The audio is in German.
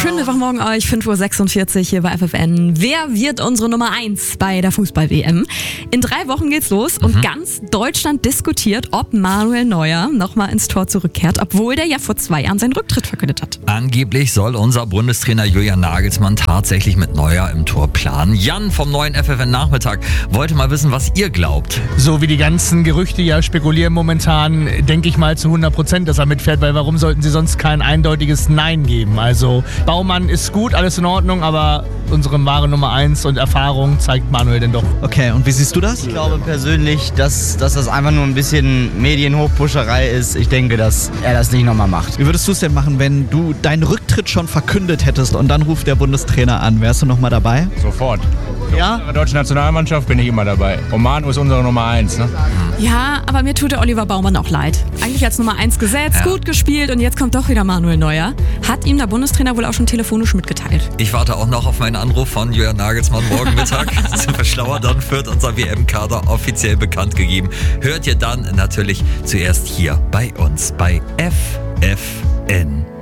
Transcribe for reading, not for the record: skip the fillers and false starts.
Schönen Mittwochmorgen euch, 5.46 Uhr hier bei FFN. Wer wird unsere Nummer 1 bei der Fußball-WM? In 3 Wochen geht's los und ganz Deutschland diskutiert, ob Manuel Neuer nochmal ins Tor zurückkehrt, obwohl der ja vor 2 Jahren seinen Rücktritt verkündet hat. Angeblich soll unser Bundestrainer Julian Nagelsmann tatsächlich mit Neuer im Tor planen. Jan vom neuen FFN-Nachmittag wollte mal wissen, was ihr glaubt. So wie die ganzen Gerüchte ja spekulieren momentan, denke ich mal zu 100%, dass er mitfährt, weil warum sollten sie sonst kein eindeutiges Nein geben? Also Baumann ist gut, alles in Ordnung, aber unsere wahre Nummer 1 und Erfahrung zeigt Manuel denn doch. Okay, und wie siehst du das? Ich glaube persönlich, dass das einfach nur ein bisschen Medienhochpuscherei ist. Ich denke, dass er das nicht nochmal macht. Wie würdest du es denn machen, wenn du deinen Rücktritt schon verkündet hättest und dann ruft der Bundestrainer an? Wärst du nochmal dabei? Sofort. Ja? In der deutschen Nationalmannschaft bin ich immer dabei. Und Manu ist unsere Nummer 1. Ne? Ja, aber mir tut der Oliver Baumann auch leid. Eigentlich als Nummer 1 gesetzt, gut gespielt und jetzt kommt doch wieder Manuel Neuer. Hat ihm der Bundestrainer wohl auch schon telefonisch mitgeteilt. Ich warte auch noch auf meinen Anruf von Julian Nagelsmann morgen Mittag. Sind wir schlauer, dann wird unser WM-Kader offiziell bekannt gegeben. Hört ihr dann natürlich zuerst hier bei uns bei FFN.